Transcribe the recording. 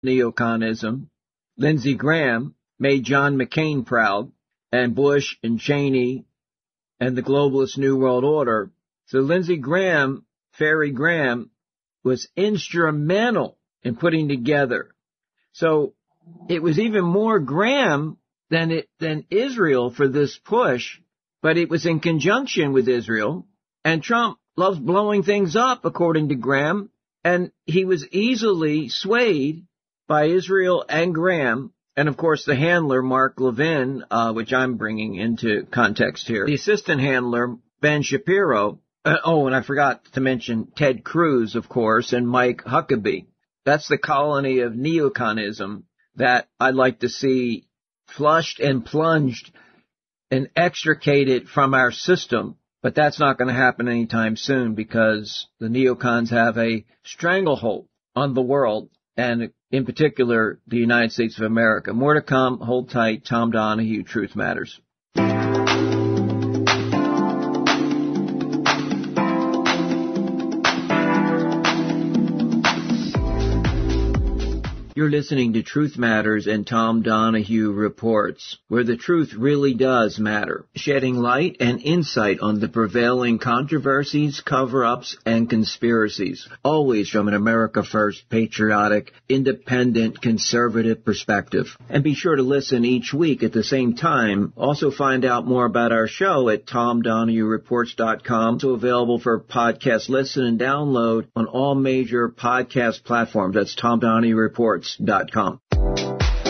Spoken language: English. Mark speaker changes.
Speaker 1: neoconism. Lindsey Graham made John McCain proud, and Bush and Cheney and the globalist New World Order. So Lindsey Graham, Fairy Graham, was instrumental in putting together. So it was even more Graham than Israel for this push, but it was in conjunction with Israel. And Trump loves blowing things up, according to Graham, and he was easily swayed by Israel and Graham. And, of course, the handler, Mark Levin, which I'm bringing into context here. The assistant handler, Ben Shapiro. And I forgot to mention Ted Cruz, of course, and Mike Huckabee. That's the colony of neoconism that I'd like to see flushed and plunged and extricated from our system. But that's not going to happen anytime soon because the neocons have a stranglehold on the world, and in particular, the United States of America. More to come. Hold tight. Tom Donahue, Truth Matters. You're listening to Truth Matters and Tom Donahue Reports, where the truth really does matter, shedding light and insight on the prevailing controversies, cover-ups, and conspiracies, always from an America First, patriotic, independent, conservative perspective. And be sure to listen each week at the same time. Also find out more about our show at TomDonahueReports.com, also available for podcast listen and download on all major podcast platforms. That's TomDonahueReports.com.